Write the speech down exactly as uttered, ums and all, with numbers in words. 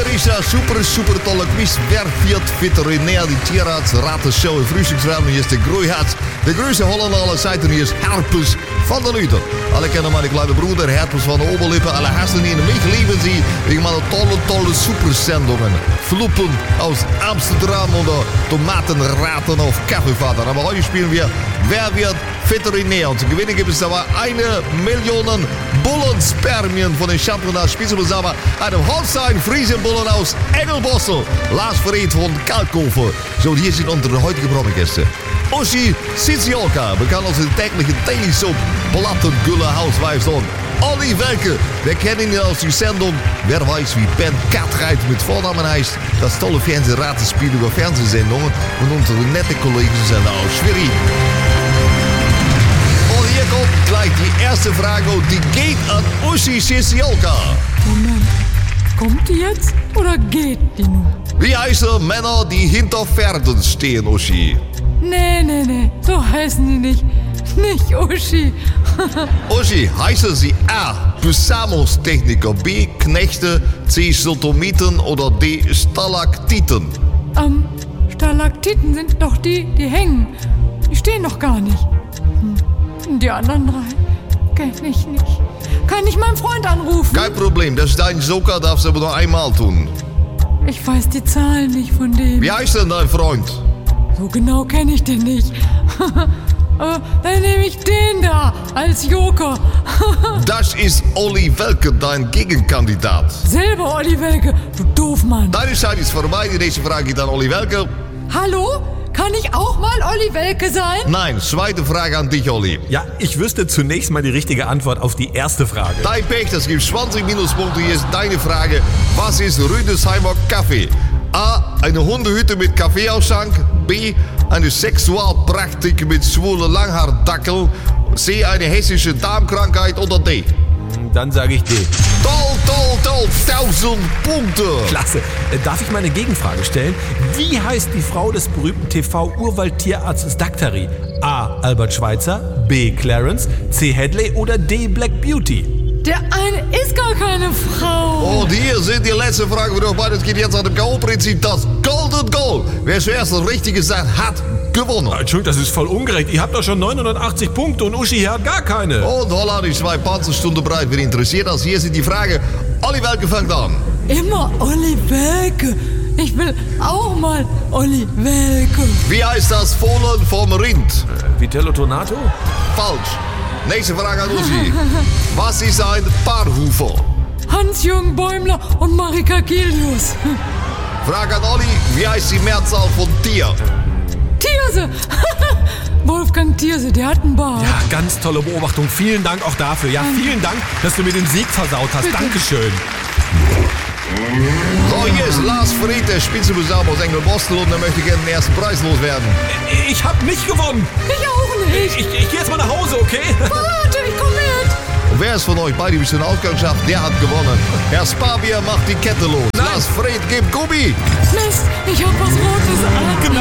Hier ist der super, super tolle Quiz. Wer wird Veterinär, die Tierarzt, Ratenshow im Frühstücksraum. Hier ist der Groeiharz, der größte Holländer aller Zeiten. Hier ist Herpes van der Lüter. Alle kennen meine kleine Bruder, Herpes van der Oberlippe. Alle hassen ihn. Mich lieben sie wegen meiner tolle, tolle Supersendungen. Fluppen aus Amsterdam oder Tomatenraten auf Kaffeevater. Aber heute spielen wir Wer wird Veterinär? Und zu gewinnen gibt es aber eine Million Bullenspermien von den Championat Spitzenbesamer. Einem Holstein-Friesen-Bullen aus Engelbossel. Lars Verriet von Kalkofer. So, hier sind unsere heutige Prommigäste. Uschi Siziolka, bekannt als de tägliche Daily Soap Plattengülle Hausweisung. Olli Welke, wir kennen ihn aus die Sendung Wer weiß wie Ben Katreit mit Vornamen heißt. Das tolle Fernsehratenspiel über Fernsehsendungen und unsere nette Kollegen sind aus Schwerin. Und hier kommt gleich die erste Frage und die geht an Uschi Siziolka. Moment, kommt die jetzt oder geht die nun? Wie heißen Männer, die hinter Pferden stehen, Uschi? Nee, nee, nee, so heißen die nicht. Nicht Uschi. Uschi, heißen sie A. Besamungstechniker, B. Knechte, C. Sodomiten oder D. Stalaktiten? Ähm, Stalaktiten sind doch die, die hängen. Die stehen doch gar nicht. Hm. Die anderen drei kenn ich nicht. Kann ich meinen Freund anrufen? Kein Problem, das ist dein Joker, darfst du aber nur einmal tun. Ich weiß die Zahlen nicht von dem. Wie heißt denn dein Freund? So genau kenne ich den nicht. äh, dann nehme ich den da als Joker. Das ist Olli Welke, dein Gegenkandidat. Selber Olli Welke, du Doofmann. Deine Zeit ist vorbei, die nächste Frage geht an Olli Welke. Hallo? Kann ich auch mal Olli Welke sein? Nein, zweite Frage an dich, Olli. Ja, ich wüsste zunächst mal die richtige Antwort auf die erste Frage. Dein Pech, das gibt zwanzig Minuspunkte. Hier ist deine Frage. Was ist Rüdesheimer Kaffee? A. Eine Hundehütte mit Kaffeeausschank. B. Eine Sexualpraktik mit schwule Langhaardackel. C. Eine hessische Darmkrankheit oder D. Dann sage ich D. Toll, toll, toll. tausend Punkte. Klasse. Äh, Darf ich mal eine Gegenfrage stellen? Wie heißt die Frau des berühmten T V-Urwaldtierarztes Daktari? A. Albert Schweitzer, B. Clarence, C. Hadley oder D. Black Beauty? Der eine ist gar keine Frau. Und hier sind die letzte Frage für euch. Das geht jetzt nach dem K O-Prinzip. Das Golden Goal. Wer zuerst das Richtige sagt, hat gewonnen. Entschuldigung, das ist voll ungerecht. Ihr habt doch schon neunhundertachtzig Punkte und Uschi hier hat gar keine. Und Holland ist zwei Panzerstunden bereit. Wer interessiert das? Hier sind die Fragen. Olli Welke fängt an. Immer Olli Welke. Ich will auch mal Olli Welke. Wie heißt das Fohlen vom Rind? Äh, Vitello Tonato? Falsch. Nächste Frage an Uschi. Was ist ein Paarhufer? Hans-Jürgen Bäumler und Marika Kilius. Frage an Olli. Wie heißt die Mehrzahl von Tier? Thierse. Wolfgang Thierse, der hat einen Bart. Ja, ganz tolle Beobachtung. Vielen Dank auch dafür. Ja, vielen Dank, dass du mir den Sieg versaut hast. Bitte. Dankeschön. So, hier ist Lars Verriet, der Spitzenbesamer aus Engelbossel und er möchte gerne den ersten Preis loswerden. Ich hab nicht gewonnen. Ich auch nicht. Ich, ich gehe jetzt mal nach Hause, okay? Warte, ich komm mit. Und wer es von euch beide bis zum Ausgang schafft, der hat gewonnen. Herr Spabier macht die Kette los. Nein. Lars Verriet gibt Gummi. Mist, ich hab was Rotes an. Genau